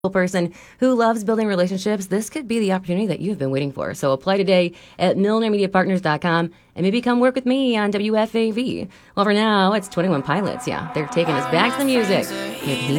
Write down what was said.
person who loves building relationships, this could be the opportunity that you've been waiting for. So apply today at MilnerMediaPartners.com and maybe come work with me on WFAV. Well, for now, it's 21 Pilots. Yeah, they're taking us back to the music with